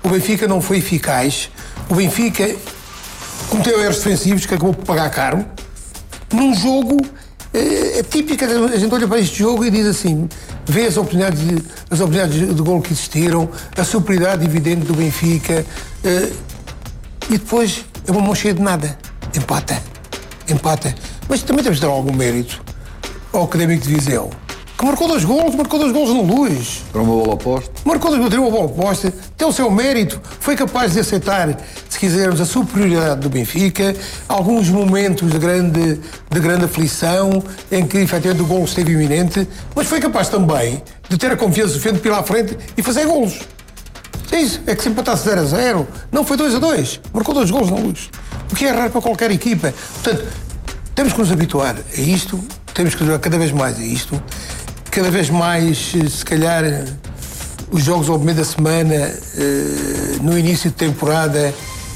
O Benfica não foi eficaz. O Benfica cometeu erros defensivos que acabou por pagar caro. Num jogo, é típico, a gente olha para este jogo e diz assim, vê as oportunidades de golo que existiram, a superioridade evidente do Benfica, e depois é uma mão cheia de nada. Empata. Mas também temos de dar algum mérito ao Académico de Viseu, que marcou dois golos no Luz. Para uma bola oposta. Tirou uma bola oposta, tem o seu mérito, foi capaz de aceitar, se quisermos, a superioridade do Benfica, alguns momentos de grande aflição, em que efetivamente o golo esteve iminente, mas foi capaz também de ter a confiança suficiente para ir lá à frente e fazer golos. É isso, é que se empatasse 0-0, não foi 2-2, marcou 2 golos na Luz, o que é raro para qualquer equipa. Portanto, temos que nos habituar a isto, temos que jogar cada vez mais a isto, cada vez mais, se calhar, os jogos ao meio da semana, no início de temporada,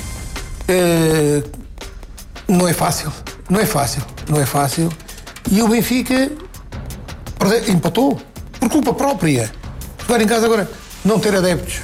não é fácil. E o Benfica empatou por culpa própria. Jogar em casa agora, não ter adeptos.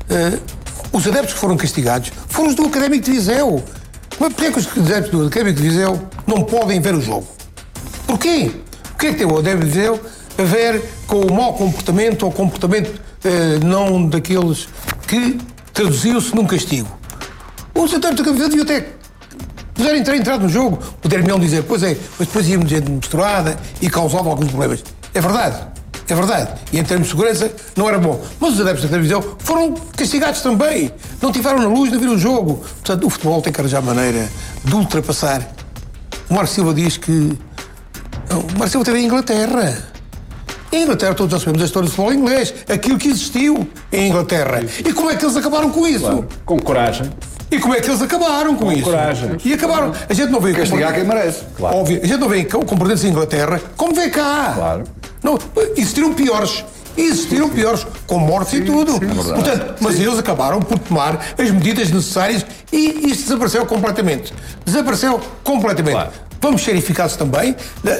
Os adeptos que foram castigados foram os do Académico de Viseu. Mas porquê que os adeptos do Académico de Viseu não podem ver o jogo? Porquê? O que é que tem o Académico de Viseu a ver com o mau comportamento ou comportamento não daqueles que traduziu-se num castigo? Os adeptos do Académico de Viseu até puderem ter entrado no jogo, poder-me dizer, pois é, mas depois íamos gente misturada e causava alguns problemas. É verdade. E em termos de segurança não era bom. Mas os adeptos da televisão foram castigados também. Não tiveram na Luz, não viram o jogo. Portanto, o futebol tem que arranjar maneira de ultrapassar. O Marco Silva diz que... Não, o Marco Silva teve em Inglaterra. Em Inglaterra todos já sabemos a história do futebol inglês. Aquilo que existiu em Inglaterra. E como é que eles acabaram com isso? Claro. Com coragem. E como é que eles acabaram com isso? Coragem. E acabaram. A gente não vê... Castigar quem merece. Claro. Óbvio. A gente não vê comportamentos em Inglaterra como vê cá. Claro. Não, existiram piores, com mortes e tudo. Sim, portanto, mas eles acabaram por tomar as medidas necessárias e isto desapareceu completamente. Claro. Vamos ser eficazes também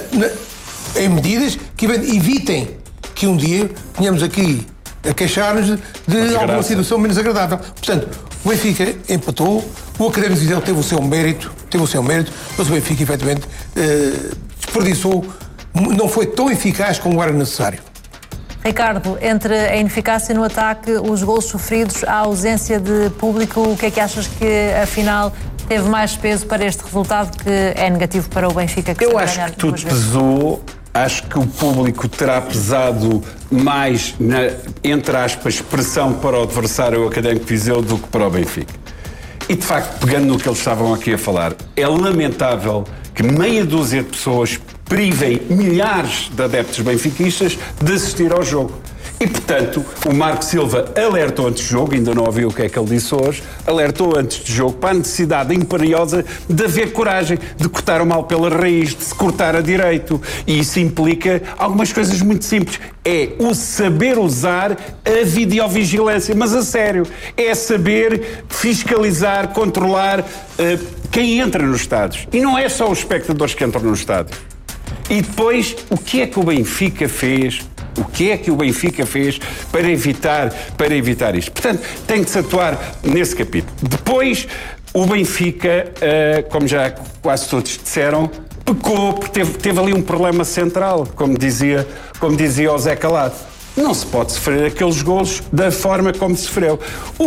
em medidas que evitem que um dia tenhamos aqui a queixar-nos de alguma situação menos agradável. Portanto, o Benfica empatou, o Académico de Viseu teve o seu mérito, mas o Benfica, efetivamente, desperdiçou. Não foi tão eficaz como era necessário. Ricardo, entre a ineficácia no ataque, os golos sofridos, a ausência de público, o que é que achas que, afinal, teve mais peso para este resultado que é negativo para o Benfica? Eu acho que tudo pesou. Acho que o público terá pesado mais na, entre aspas, pressão para o adversário Académico de Viseu do que para o Benfica. E, de facto, pegando no que eles estavam aqui a falar, é lamentável que meia dúzia de pessoas privem milhares de adeptos benfiquistas de assistir ao jogo. E, portanto, o Marco Silva alertou antes do jogo, ainda não ouviu o que é que ele disse hoje, alertou antes do jogo para a necessidade imperiosa de haver coragem, de cortar o mal pela raiz, de se cortar a direito. E isso implica algumas coisas muito simples. É o saber usar a videovigilância, mas a sério. É saber fiscalizar, controlar quem entra nos estádios. E não é só os espectadores que entram nos estádios. E depois, o que é que o Benfica fez? O que é que o Benfica fez para evitar isto? Portanto, tem de se atuar nesse capítulo. Depois, o Benfica, como já quase todos disseram, pecou porque teve ali um problema central, como dizia o Zé Calado. Não se pode sofrer aqueles golos da forma como se sofreu.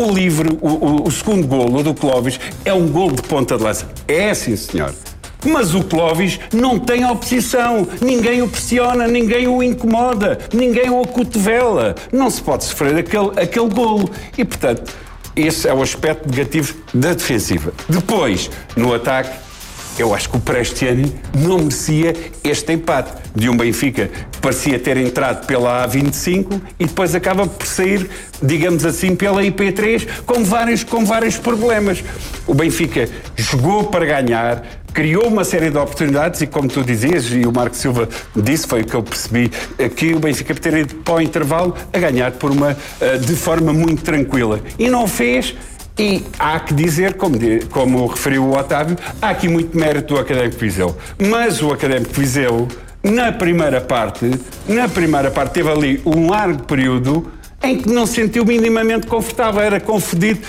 O segundo golo, o do Clóvis, é um golo de ponta de lança. É, sim, senhor. Mas o Clóvis não tem oposição, ninguém o pressiona, ninguém o incomoda, ninguém o acotovela. Não se pode sofrer aquele golo. E, portanto, esse é o aspecto negativo da defensiva. Depois, no ataque, eu acho que o Prestiani não merecia este empate de um Benfica que parecia ter entrado pela A25 e depois acaba por sair, digamos assim, pela IP3 com vários problemas. O Benfica jogou para ganhar, criou uma série de oportunidades e, como tu dizias, e o Marco Silva disse, foi o que eu percebi, que o Benfica ter ido para o intervalo a ganhar de forma muito tranquila. E não o fez. E há que dizer, como referiu o Otávio, há aqui muito mérito do Académico de Viseu. Mas o Académico de Viseu, na primeira parte, teve ali um largo período em que não se sentiu minimamente confortável, era confundido